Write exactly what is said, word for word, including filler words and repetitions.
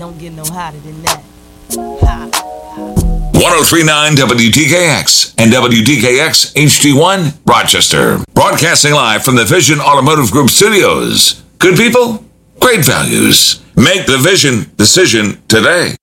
Don't get no hotter than that. Ha. one oh three point nine W D K X and W D K X H D one, Rochester. Broadcasting live from the Vision Automotive Group studios. Good people, great values. Make the Vision decision today.